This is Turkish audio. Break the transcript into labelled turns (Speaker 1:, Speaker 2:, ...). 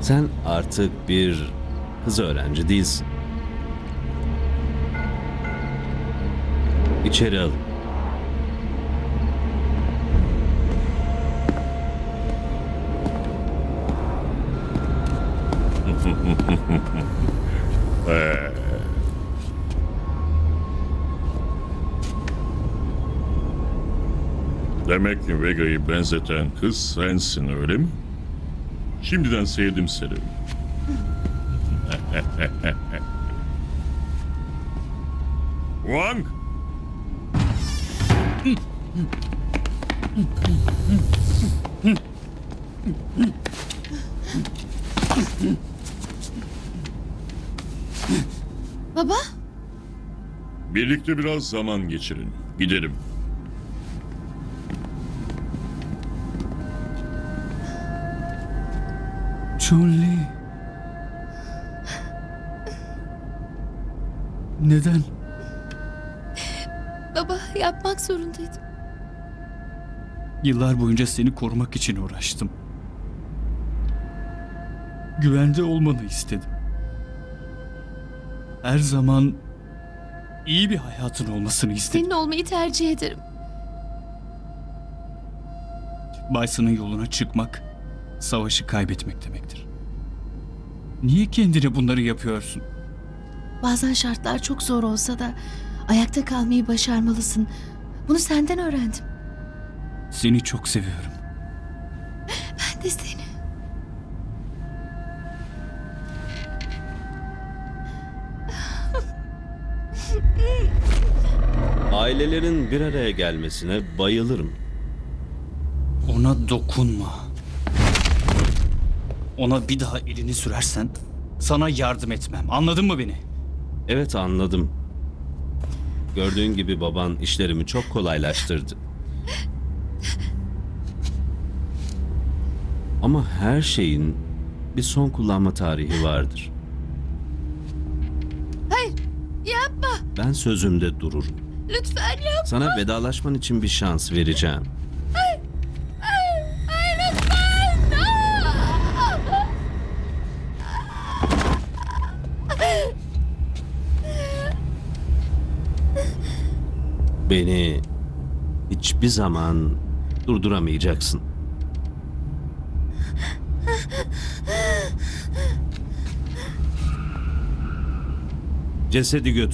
Speaker 1: Sen artık bir kız öğrenci değilsin. İçeri al.
Speaker 2: Demek ki Vega'yı benzeten kız sensin, öyle mi? Şimdiden sevdim seni. Wang!
Speaker 3: Baba,
Speaker 2: Birlikte biraz zaman geçirin. Gidelim.
Speaker 4: Chun-Li. Neden?
Speaker 3: baba yapmak zorundaydım.
Speaker 4: Yıllar boyunca seni korumak için uğraştım. Güvende olmanı istedim. Her zaman iyi bir hayatın olmasını istedim.
Speaker 3: Seninle olmayı tercih ederim.
Speaker 4: Bison'ın yoluna çıkmak, savaşı kaybetmek demektir. Niye kendine bunları yapıyorsun?
Speaker 3: Bazen şartlar çok zor olsa da ayakta kalmayı başarmalısın. Bunu senden öğrendim.
Speaker 4: Seni çok seviyorum.
Speaker 3: Ben de seni.
Speaker 1: Ailelerin bir araya gelmesine bayılırım.
Speaker 4: Ona dokunma. Ona bir daha elini sürersen sana yardım etmem. Anladın mı beni?
Speaker 1: Evet, anladım. Gördüğün gibi baban işlerimi çok kolaylaştırdı. Ama her şeyin bir son kullanma tarihi vardır.
Speaker 3: Hayır, yapma.
Speaker 1: Ben sözümde dururum.
Speaker 3: Lütfen yapma.
Speaker 1: Sana vedalaşman için bir şans vereceğim.
Speaker 3: Hayır, lütfen.
Speaker 1: Beni hiçbir zaman durduramayacaksın. Cesedi götür.